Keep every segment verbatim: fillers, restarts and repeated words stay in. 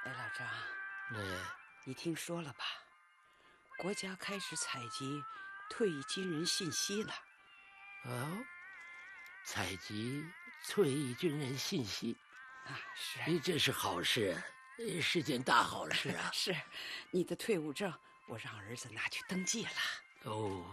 哎，老张， 嗯， 你听说了吧？国家开始采集退役军人信息了。 哦，采集退役军人信息啊，是， 哎，这是好事，呃是件大好事啊！ 是，你的退伍证我让儿子拿去登记了。 哦，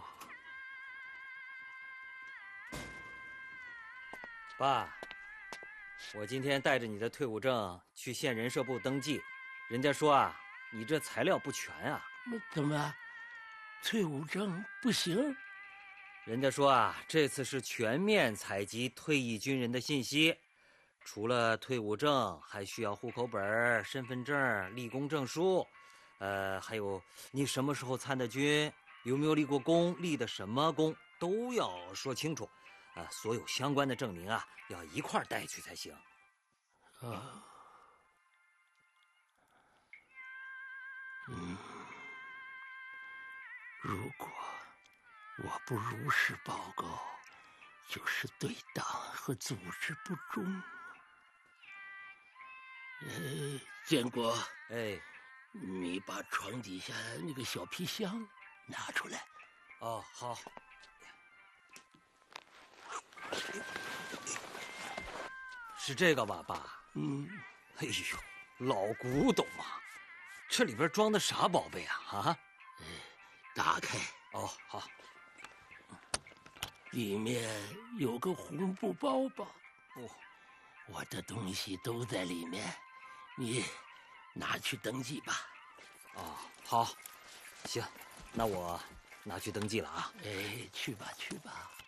爸，我今天带着你的退伍证去县人社部登记，人家说啊，你这材料不全啊。 那怎么，退伍证不行？ 人家说啊，这次是全面采集退役军人的信息，除了退伍证，还需要户口本、身份证、立功证书，呃，还有你什么时候参的军，有没有立过功，立的什么功，都要说清楚。啊，所有相关的证明啊，要一块儿带去才行。 啊，嗯，如果我不如实报告，就是对党和组织不忠。呃，建国， 哎， 你把床底下那个小皮箱拿出来。 哦，好。是这个吧，爸？ 嗯， 哎呦，老古董啊！这里边装的啥宝贝啊？啊？ 打开。 哦，好。 里面有个红布包包。 哦， 我的东西都在里面，你拿去登记吧。 哦，好，行，那我拿去登记了啊。 哎，去吧，去吧。